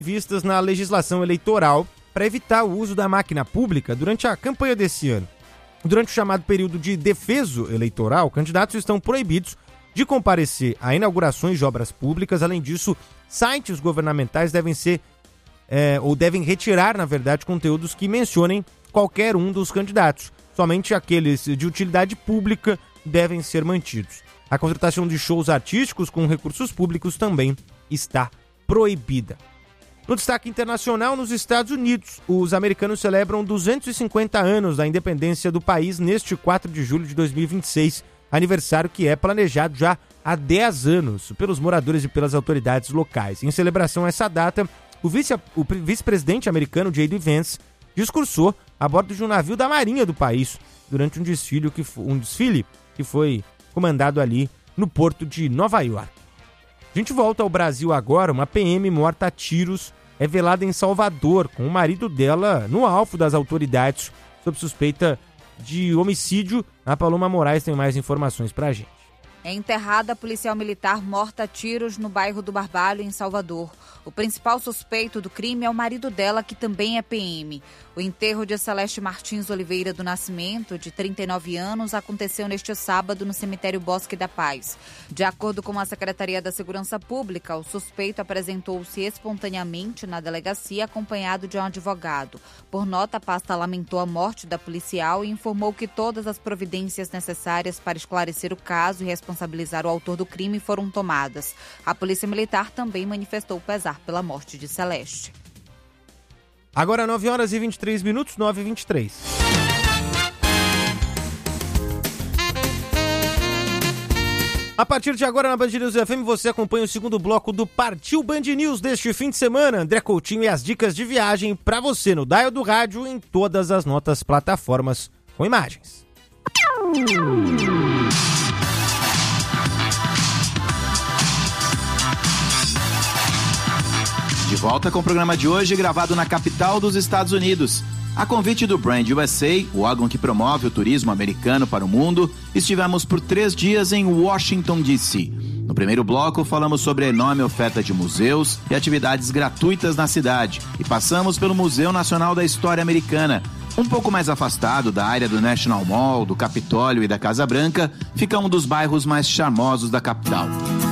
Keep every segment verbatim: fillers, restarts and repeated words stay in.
vistas na legislação eleitoral para evitar o uso da máquina pública durante a campanha desse ano. Durante o chamado período de defeso eleitoral, candidatos estão proibidos de comparecer a inaugurações de obras públicas. Além disso, sites governamentais devem ser, é, ou devem retirar, na verdade, conteúdos que mencionem qualquer um dos candidatos. Somente aqueles de utilidade pública devem ser mantidos. A contratação de shows artísticos com recursos públicos também está proibida. No destaque internacional, nos Estados Unidos, os americanos celebram duzentos e cinquenta anos da independência do país neste quatro de julho de dois mil e vinte e seis, aniversário que é planejado já há dez anos pelos moradores e pelas autoridades locais. Em celebração a essa data, o, vice, o vice-presidente americano J D Vance discursou a bordo de um navio da Marinha do país durante um desfile que, um desfile que foi comandado ali no porto de Nova York. A gente volta ao Brasil agora. Uma P M morta a tiros é velada em Salvador, com o marido dela no alvo das autoridades sob suspeita de homicídio. A Paloma Moraes tem mais informações pra gente. É enterrada a policial militar morta a tiros no bairro do Barbalho, em Salvador. O principal suspeito do crime é o marido dela, que também é P M. O enterro de Celeste Martins Oliveira do Nascimento, de trinta e nove anos, aconteceu neste sábado no cemitério Bosque da Paz. De acordo com a Secretaria da Segurança Pública, o suspeito apresentou-se espontaneamente na delegacia acompanhado de um advogado. Por nota, a pasta lamentou a morte da policial e informou que todas as providências necessárias para esclarecer o caso e responsabilizar o autor do crime foram tomadas. A Polícia Militar também manifestou pesar pela morte de Celeste. Agora nove horas e vinte e três minutos, nove e vinte e três. A partir de agora na Band News F M você acompanha o segundo bloco do Partiu Band News deste fim de semana. André Coutinho e as dicas de viagem para você no dial do rádio em todas as notas plataformas com imagens. De volta com o programa de hoje, gravado na capital dos Estados Unidos. A convite do Brand U S A, o órgão que promove o turismo americano para o mundo, estivemos por três dias em Washington, D C No primeiro bloco, falamos sobre a enorme oferta de museus e atividades gratuitas na cidade e passamos pelo Museu Nacional da História Americana. Um pouco mais afastado da área do National Mall, do Capitólio e da Casa Branca, fica um dos bairros mais charmosos da capital.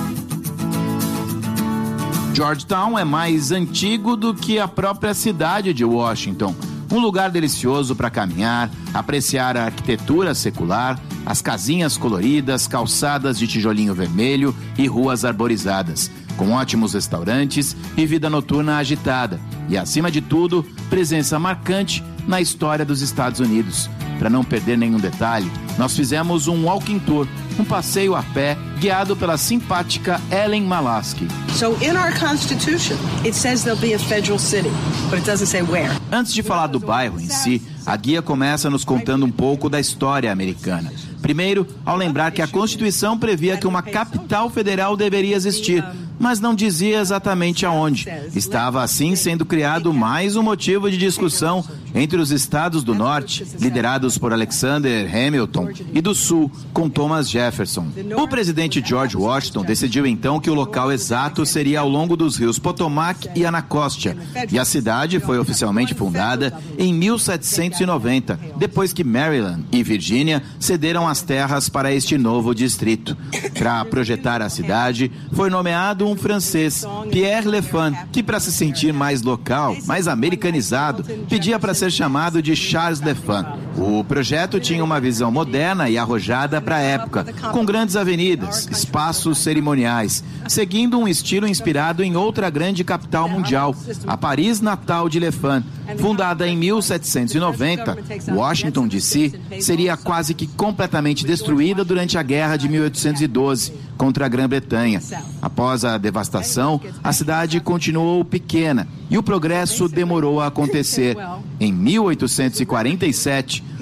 Georgetown é mais antigo do que a própria cidade de Washington. Um lugar delicioso para caminhar, apreciar a arquitetura secular, as casinhas coloridas, calçadas de tijolinho vermelho e ruas arborizadas, com ótimos restaurantes e vida noturna agitada. E, acima de tudo, presença marcante na história dos Estados Unidos. Para não perder nenhum detalhe, nós fizemos um walking tour, um passeio a pé, guiado pela simpática Ellen Malasky. So in our Constitution, it says there'll be a federal city, but it doesn't say where. Antes de falar do bairro em si, a guia começa nos contando um pouco da história americana. Primeiro, ao lembrar que a Constituição previa que uma capital federal deveria existir, mas não dizia exatamente aonde. Estava assim sendo criado mais um motivo de discussão entre os estados do norte, liderados por Alexander Hamilton, e do sul, com Thomas Jefferson. O presidente George Washington decidiu então que o local exato seria ao longo dos rios Potomac e Anacostia, e a cidade foi oficialmente fundada em mil setecentos e noventa, depois que Maryland e Virgínia cederam as terras para este novo distrito. Para projetar a cidade, foi nomeado um francês, Pierre Lefan, que, para se sentir mais local, mais americanizado, pedia para ser chamado de Charles Lefan. O projeto tinha uma visão moderna e arrojada para a época, com grandes avenidas, espaços cerimoniais, seguindo um estilo inspirado em outra grande capital mundial, a Paris natal de Lefan. Fundada em mil setecentos e noventa, Washington, D C seria quase que completamente destruída durante a Guerra de mil oitocentos e doze contra a Grã-Bretanha. Após a devastação, a cidade continuou pequena e o progresso demorou a acontecer. Em mil oitocentos e quarenta e sete,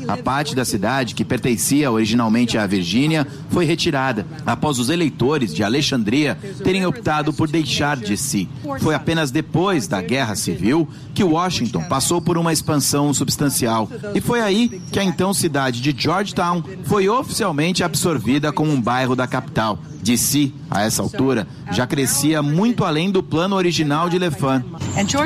A parte da cidade que pertencia originalmente à Virgínia foi retirada, após os eleitores de Alexandria terem optado por deixar D C. Foi apenas depois da Guerra Civil que Washington passou por uma expansão substancial. E foi aí que a então cidade de Georgetown foi oficialmente absorvida como um bairro da capital. D C, a essa altura, já crescia muito além do plano original de LeFan.